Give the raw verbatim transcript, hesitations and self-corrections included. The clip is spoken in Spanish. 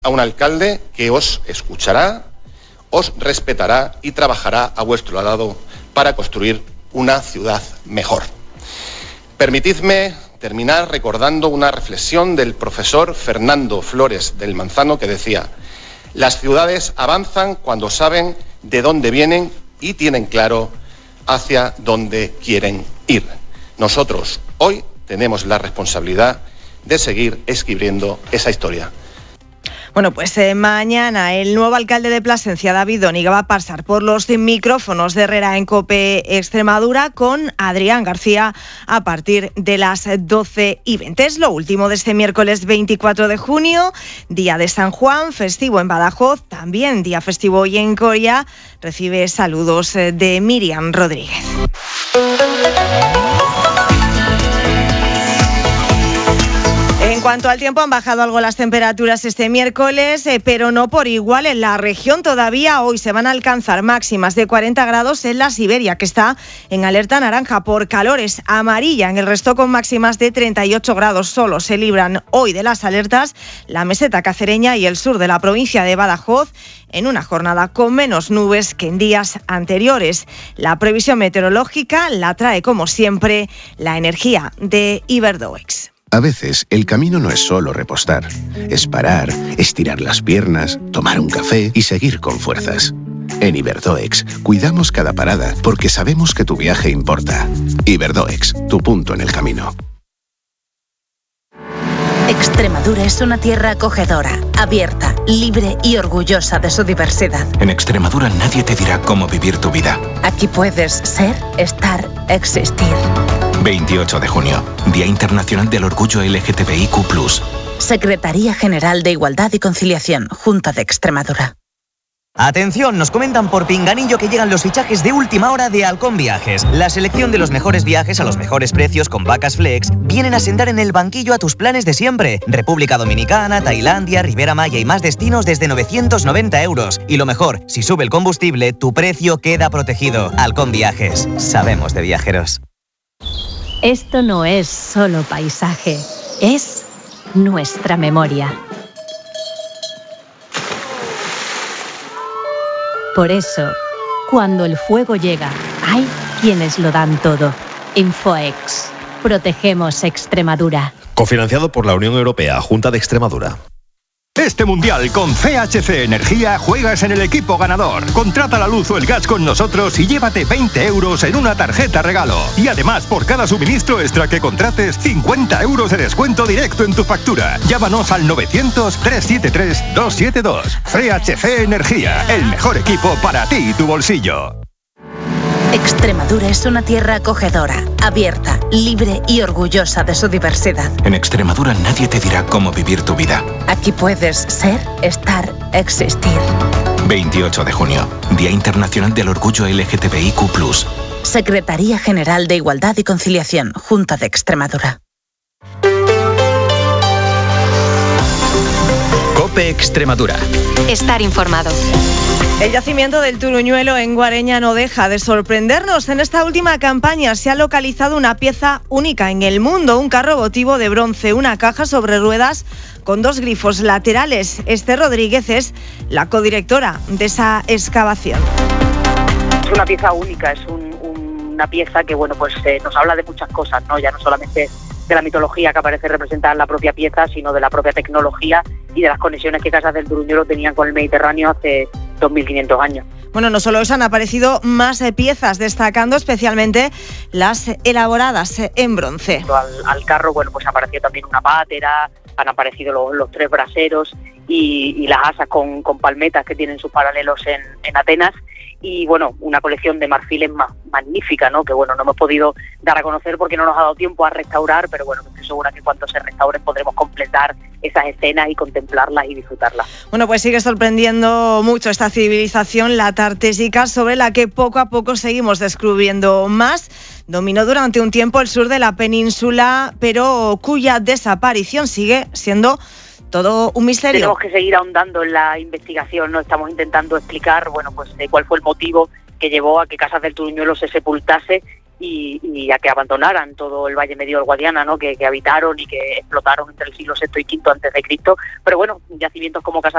a un alcalde que os escuchará, os respetará y trabajará a vuestro lado para construir una ciudad mejor. Permitidme terminar recordando una reflexión del profesor Fernando Flores del Manzano que decía: las ciudades avanzan cuando saben de dónde vienen y tienen claro hacia dónde quieren ir. Nosotros hoy tenemos la responsabilidad de seguir escribiendo esa historia. Bueno, pues eh, mañana el nuevo alcalde de Plasencia, David Dóniga, va a pasar por los micrófonos de Herrera en COPE Extremadura con Adrián García a partir de las doce y veinte. Es lo último de este miércoles veinticuatro de junio, día de San Juan, festivo en Badajoz, también día festivo hoy en Coria. Recibe saludos de Miriam Rodríguez. En cuanto al tiempo, han bajado algo las temperaturas este miércoles, eh, pero no por igual en la región. Todavía hoy se van a alcanzar máximas de cuarenta grados en la Siberia, que está en alerta naranja por calores, amarilla en el resto con máximas de treinta y ocho grados. Solo se libran hoy de las alertas la meseta cacereña y el sur de la provincia de Badajoz, en una jornada con menos nubes que en días anteriores. La previsión meteorológica la trae, como siempre, la energía de Iberdoex. A veces el camino no es solo repostar, es parar, estirar las piernas, tomar un café y seguir con fuerzas. En Iberdoex cuidamos cada parada porque sabemos que tu viaje importa. Iberdoex, tu punto en el camino. Extremadura es una tierra acogedora, abierta, libre y orgullosa de su diversidad. En Extremadura nadie te dirá cómo vivir tu vida. Aquí puedes ser, estar, existir. veintiocho de junio, Día Internacional del Orgullo L G T B I Q plus. Secretaría General de Igualdad y Conciliación, Junta de Extremadura. Atención, nos comentan por Pinganillo que llegan los fichajes de última hora de Halcón Viajes. La selección de los mejores viajes a los mejores precios con vacas flex vienen a sentar en el banquillo a tus planes de siempre. República Dominicana, Tailandia, Riviera Maya y más destinos desde novecientos noventa euros. Y lo mejor, si sube el combustible, tu precio queda protegido. Halcón Viajes, sabemos de viajeros. Esto no es solo paisaje, es nuestra memoria. Por eso, cuando el fuego llega, hay quienes lo dan todo. Infoex. Protegemos Extremadura. Cofinanciado por la Unión Europea, Junta de Extremadura. Este mundial con C H C Energía juegas en el equipo ganador. Contrata la luz o el gas con nosotros y llévate veinte euros en una tarjeta regalo. Y además, por cada suministro extra que contrates, cincuenta euros de descuento directo en tu factura. Llámanos al novecientos, trescientos setenta y tres, doscientos setenta y dos. C H C Energía, el mejor equipo para ti y tu bolsillo. Extremadura es una tierra acogedora, abierta, libre y orgullosa de su diversidad. En Extremadura nadie te dirá cómo vivir tu vida. Aquí puedes ser, estar, existir. veintiocho de junio, Día Internacional del Orgullo L G T B I Q plus. Secretaría General de Igualdad y Conciliación, Junta de Extremadura. COPE Extremadura. Estar informado. El yacimiento del Turuñuelo en Guareña no deja de sorprendernos. En esta última campaña se ha localizado una pieza única en el mundo, un carro votivo de bronce, una caja sobre ruedas con dos grifos laterales. Esther Rodríguez es la codirectora de esa excavación. Es una pieza única, es un, un, una pieza que bueno pues eh, nos habla de muchas cosas, ¿no? Ya no solamente de la mitología que aparece representada en la propia pieza, sino de la propia tecnología y de las conexiones que Casas del Turuñuelo tenían con el Mediterráneo hace dos mil quinientos años. Bueno, no solo eso, han aparecido más piezas, destacando especialmente las elaboradas en bronce. Al, al carro, bueno, pues apareció también una pátera, han aparecido los, los tres braseros y, y las asas con, con palmetas que tienen sus paralelos en, en Atenas. Y bueno, una colección de marfiles más magnífica, ¿no? Que bueno, no hemos podido dar a conocer porque no nos ha dado tiempo a restaurar, pero bueno, estoy segura que cuando se restauren podremos completar esas escenas y contemplarlas y disfrutarlas. Bueno, pues sigue sorprendiendo mucho esta civilización, la tartésica, sobre la que poco a poco seguimos descubriendo más. Dominó durante un tiempo el sur de la península, pero cuya desaparición sigue siendo todo un misterio. Tenemos que seguir ahondando en la investigación, ¿no? Estamos intentando explicar, bueno, pues de cuál fue el motivo que llevó a que Casas del Turuñuelo se sepultase y, y a que abandonaran todo el Valle Medio del Guadiana, ¿no? Que, que habitaron y que explotaron entre el siglo sexto y quinto antes de Cristo. Pero bueno, yacimientos como Casas